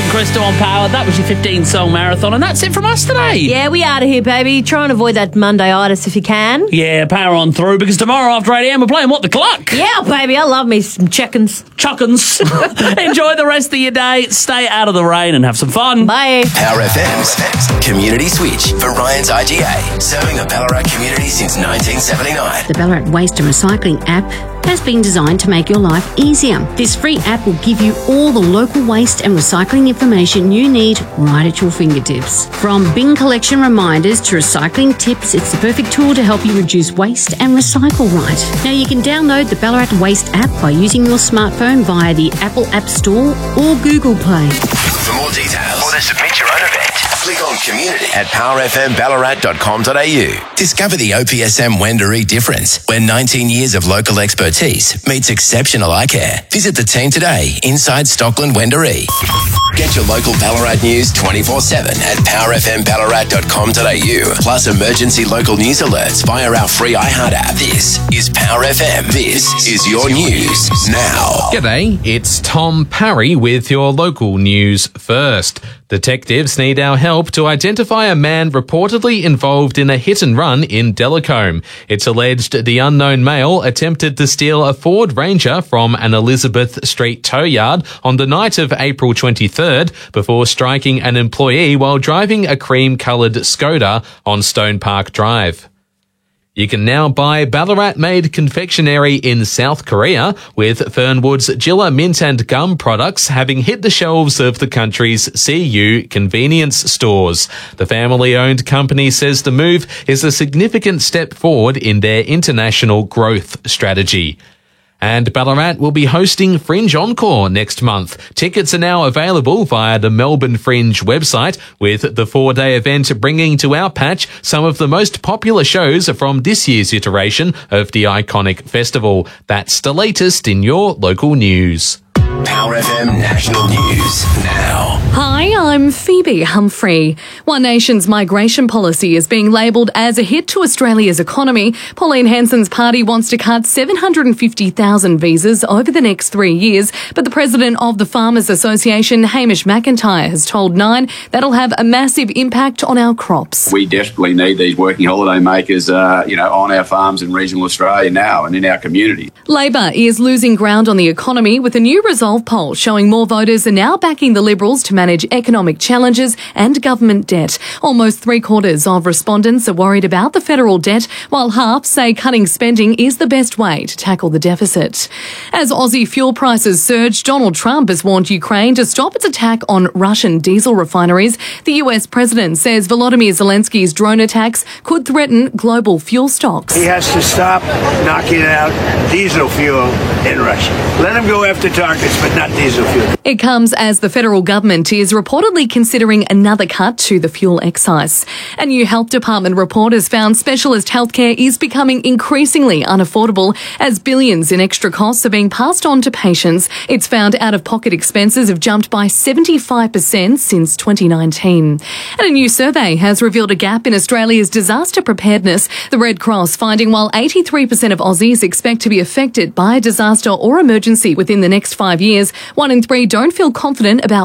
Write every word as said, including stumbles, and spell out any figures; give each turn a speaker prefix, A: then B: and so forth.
A: and Crystal on Power. That was your fifteen-song marathon, and that's it from us today.
B: Yeah, we out of here, baby. Try and avoid that Monday-itis if you can.
A: Yeah, power on through, because tomorrow after eight a.m. we're playing What the Clock.
B: Yeah, baby, I love me some chickens.
A: Chuckins. Enjoy the rest of your day. Stay out of the rain and have some fun.
B: Bye.
C: Power F M's Community Switch for Ryan's I G A, serving the Ballarat community since nineteen seventy-nine.
D: The Ballarat Waste and Recycling app has been designed to make your life easier. This free app will give you all the local waste and recycling information you need right at your fingertips. From bin collection reminders to recycling tips, it's the perfect tool to help you reduce waste and recycle right. Now you can download the Ballarat Waste app by using your smartphone via the Apple App Store or Google Play.
C: For more details or to submit your own event, click on community at power f m ballarat dot com dot a u. Discover the O P S M Wendouree difference, where nineteen years of local expertise meets exceptional eye care. Visit the team today inside Stockland Wendouree. Get your local Ballarat news twenty-four seven at power f m ballarat dot com dot a u. Plus emergency local news alerts via our free iHeart app. This is Power F M. This is your news now.
E: G'day, it's Tom Parry with your local news first. Detectives need our help to identify a man reportedly involved in a hit and run in Delacombe. It's alleged the unknown male attempted to steal a Ford Ranger from an Elizabeth Street tow yard on the night of April twenty-third before striking an employee while driving a cream-coloured Skoda on Stone Park Drive. You can now buy Ballarat-made confectionery in South Korea, with Fernwood's Jilla Mint and Gum products having hit the shelves of the country's C U convenience stores. The family-owned company says the move is a significant step forward in their international growth strategy. And Ballarat will be hosting Fringe Encore next month. Tickets are now available via the Melbourne Fringe website, with the four-day event bringing to our patch some of the most popular shows from this year's iteration of the iconic festival. That's the latest in your local news.
C: Power F M National News now.
F: Hi, I'm Phoebe Humphrey. One Nation's migration policy is being labelled as a hit to Australia's economy. Pauline Hanson's party wants to cut seven hundred fifty thousand visas over the next three years, but the president of the Farmers Association, Hamish McIntyre, has told Nine that'll have a massive impact on our crops.
G: We desperately need these working holiday makers, uh, you know, on our farms in regional Australia now and in our community.
F: Labor is losing ground on the economy, with a new Resolve poll showing more voters are now backing the Liberals to manage economic challenges and government debt. Almost three quarters of respondents are worried about the federal debt, while half say cutting spending is the best way to tackle the deficit. As Aussie fuel prices surge, Donald Trump has warned Ukraine to stop its attack on Russian diesel refineries. The U S president says Volodymyr Zelensky's drone attacks could threaten global fuel stocks.
H: He has to stop knocking out diesel fuel in Russia. Let him go after targets, but not diesel fuel.
F: It comes as the federal government is reportedly considering another cut to the fuel excise. A new health department report has found specialist healthcare is becoming increasingly unaffordable as billions in extra costs are being passed on to patients. It's found out-of-pocket expenses have jumped by seventy-five percent since twenty nineteen. And a new survey has revealed a gap in Australia's disaster preparedness. The Red Cross finding while eighty-three percent of Aussies expect to be affected by a disaster or emergency within the next five years, one in three don't feel confident about